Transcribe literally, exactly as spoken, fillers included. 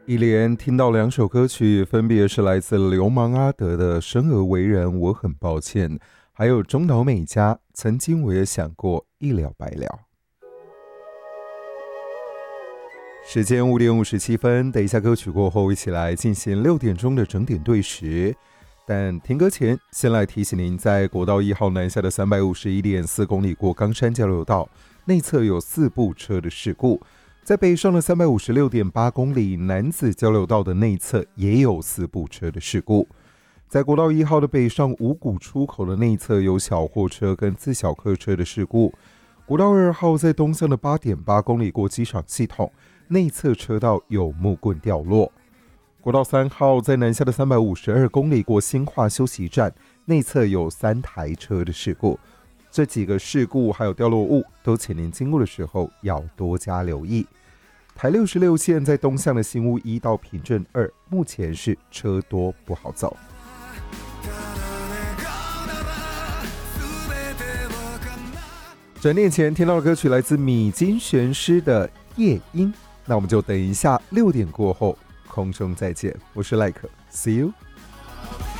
一连听到两首歌曲，分别是来自流氓阿德的《生而为人我很抱歉》，还有中岛美嘉曾经我也想过一了百了。时间五点五十七分，等一下歌曲过后，一起来进行六点钟的整点对时。但听歌前，先来提醒您，在国道一号南下的三百五十一点四公里过冈山交流道内侧有四部车的事故，在北上的三百五十六点八公里南子交流道的内侧也有四部车的事故。在国道一号的北上五股出口的内侧有小货车跟自小客车的事故。国道二号在东向的八点八公里过机场系统内侧车道有木棍掉落。国道三号在南下的三百五十二公里过新化休息站内侧有三台车的事故。这几个事故还有掉落物都请您经过的时候要多加留意。台六十六线在东向的新屋一到平镇二目前是车多不好走。转念前听到的歌曲来自米津玄师的夜莺，那我们就等一下六点过后空中再见，我是赖可 ，See you。